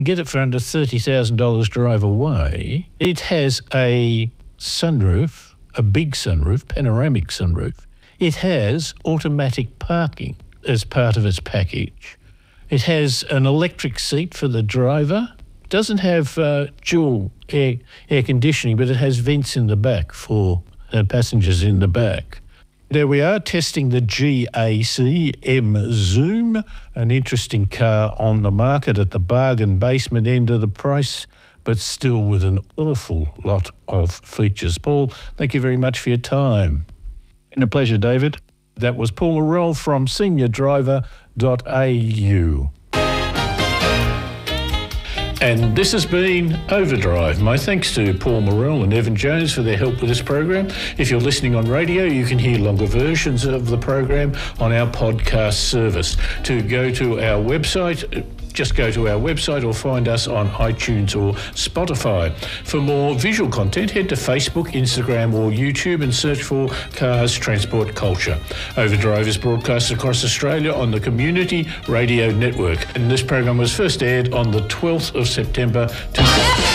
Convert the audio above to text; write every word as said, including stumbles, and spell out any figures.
Get it for under thirty thousand dollars drive away. It has a sunroof, a big sunroof, panoramic sunroof. It has automatic parking as part of its package. It has an electric seat for the driver. Doesn't have uh, dual air, air conditioning, but it has vents in the back for uh, passengers in the back. There we are, testing the G A C M Zoom, an interesting car on the market at the bargain basement end of the price, but still with an awful lot of features. Paul, thank you very much for your time. Been a pleasure, David. That was Paul Morrell from senior driver dot a u. And this has been Overdrive. My thanks to Paul Morrell and Evan Jones for their help with this program. If you're listening on radio, you can hear longer versions of the program on our podcast service. To go to our website, just go to our website or find us on iTunes or Spotify. For more visual content, head to Facebook, Instagram or YouTube and search for Cars Transport Culture. Overdrive is broadcast across Australia on the Community Radio Network, and this program was first aired on the twelfth of September two thousand.